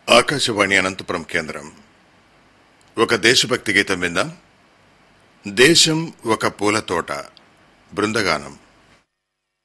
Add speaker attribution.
Speaker 1: ఆకాశవాణి అనంతపురం కేంద్రం. ఒక దేశభక్తి గీతం విందాం. దేశం ఒక పూల తోట, బృందగానం.